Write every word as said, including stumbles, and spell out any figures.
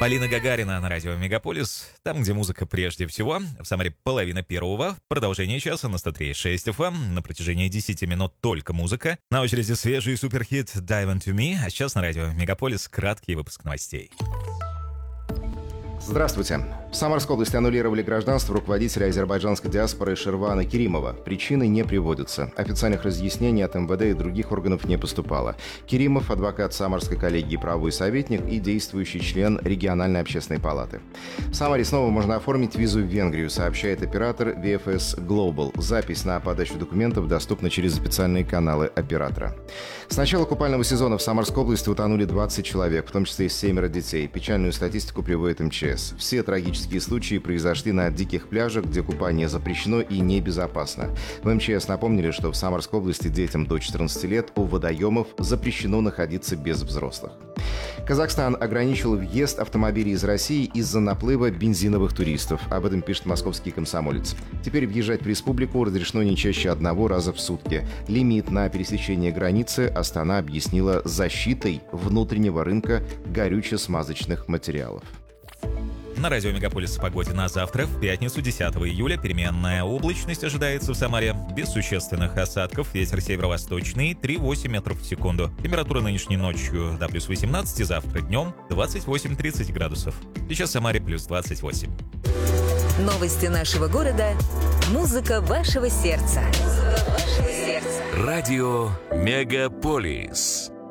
Полина Гагарина на радио «Мегаполис». Там, где музыка прежде всего. В Самаре половина первого. Продолжение часа на сто три и шесть эф эм. На протяжении десяти минут только музыка. На очереди свежий суперхит «Dive Into Me». А сейчас на радио «Мегаполис» краткий выпуск новостей. Здравствуйте. В Самарской области аннулировали гражданство руководителя азербайджанской диаспоры Шервана Керимова. Причины не приводятся. Официальных разъяснений от эм вэ дэ и других органов не поступало. Керимов – адвокат Самарской коллегии «Правовой советник» и действующий член региональной общественной палаты. В Самаре снова можно оформить визу в Венгрию, сообщает оператор ви эф эс Global. Запись на подачу документов доступна через специальные каналы оператора. С начала купального сезона в Самарской области утонули двадцать человек, в том числе и семеро детей. Печальную статистику приводит эм че эс. Все трагические случаи произошли на диких пляжах, где купание запрещено и небезопасно. В эм че эс напомнили, что в Самарской области детям до четырнадцати лет у водоемов запрещено находиться без взрослых. Казахстан ограничил въезд автомобилей из России из-за наплыва бензиновых туристов. Об этом пишет московский «Комсомолец». Теперь въезжать в республику разрешено не чаще одного раза в сутки. Лимит на пересечение границы Астана объяснила защитой внутреннего рынка горюче-смазочных материалов. На радио «Мегаполис» о погоде на завтра. В пятницу, десятого июля, переменная облачность ожидается в Самаре. Без существенных осадков. Ветер северо-восточный, три-восемь метров в секунду. Температура нынешней ночью до плюс восемнадцати, завтра днем двадцать восемь-тридцать градусов. Сейчас в Самаре плюс двадцать восемь. Новости нашего города. Музыка вашего сердца. Радио «Мегаполис».